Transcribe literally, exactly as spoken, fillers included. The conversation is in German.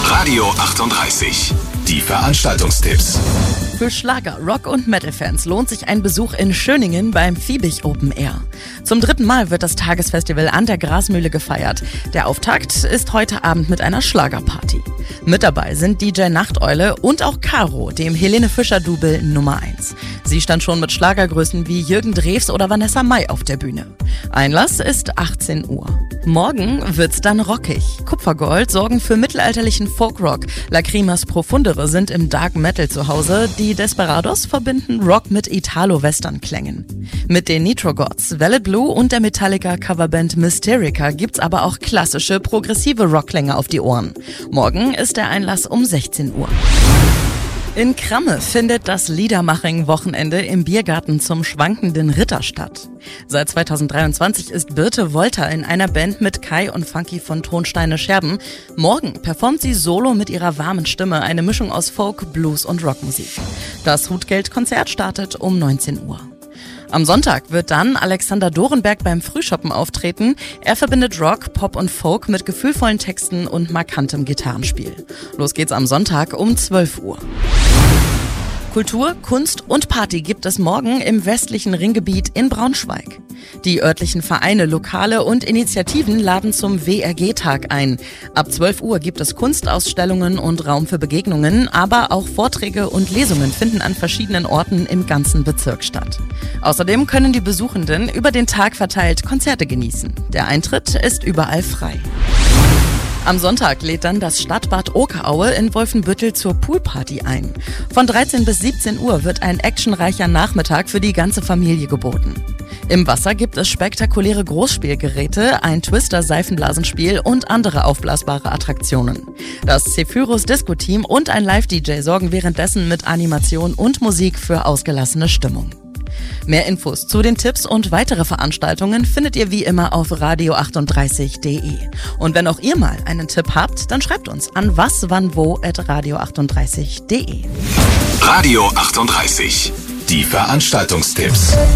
Radio achtunddreißig. Die Veranstaltungstipps. Für Schlager-, Rock- und Metal-Fans lohnt sich ein Besuch in Schöningen beim Fiebig Open Air. Zum dritten Mal wird das Tagesfestival an der Grasmühle gefeiert. Der Auftakt ist heute Abend mit einer Schlagerparty. Mit dabei sind D J Nachteule und auch Caro, dem Helene Fischer-Double Nummer eins. Sie stand schon mit Schlagergrößen wie Jürgen Drews oder Vanessa Mai auf der Bühne. Einlass ist achtzehn Uhr. Morgen wird's dann rockig. Kupfergold sorgen für mittelalterlichen Folkrock. Lacrimas Profundere sind im Dark Metal zu Hause. Die Desperados verbinden Rock mit Italo-Western-Klängen. Mit den Nitro Gods, Velvet Blue und der Metallica-Coverband Mysterica gibt's aber auch klassische, progressive Rockklänge auf die Ohren. Morgen ist der Einlass um sechzehn Uhr. In Kramme findet das Liedermaching-Wochenende im Biergarten zum schwankenden Ritter statt. Seit zweitausenddreiundzwanzig ist Birte Wolter in einer Band mit Kai und Funky von Tonsteine Scherben. Morgen performt sie solo mit ihrer warmen Stimme eine Mischung aus Folk, Blues und Rockmusik. Das Hutgeldkonzert startet um neunzehn Uhr. Am Sonntag wird dann Alexander Dorenberg beim Frühschoppen auftreten. Er verbindet Rock, Pop und Folk mit gefühlvollen Texten und markantem Gitarrenspiel. Los geht's am Sonntag um zwölf Uhr. Kultur, Kunst und Party gibt es morgen im westlichen Ringgebiet in Braunschweig. Die örtlichen Vereine, Lokale und Initiativen laden zum W R G-Tag ein. Ab zwölf Uhr gibt es Kunstausstellungen und Raum für Begegnungen, aber auch Vorträge und Lesungen finden an verschiedenen Orten im ganzen Bezirk statt. Außerdem können die Besuchenden über den Tag verteilt Konzerte genießen. Der Eintritt ist überall frei. Am Sonntag lädt dann das Stadtbad Okeraue in Wolfenbüttel zur Poolparty ein. Von dreizehn bis siebzehn Uhr wird ein actionreicher Nachmittag für die ganze Familie geboten. Im Wasser gibt es spektakuläre Großspielgeräte, ein Twister-Seifenblasenspiel und andere aufblasbare Attraktionen. Das Zephyrus Disco-Team und ein Live-D J sorgen währenddessen mit Animation und Musik für ausgelassene Stimmung. Mehr Infos zu den Tipps und weitere Veranstaltungen findet ihr wie immer auf radio achtunddreißig punkt de. Und wenn auch ihr mal einen Tipp habt, dann schreibt uns an waswannwo at radio achtunddreißig punkt de. Radio achtunddreißig. Die Veranstaltungstipps.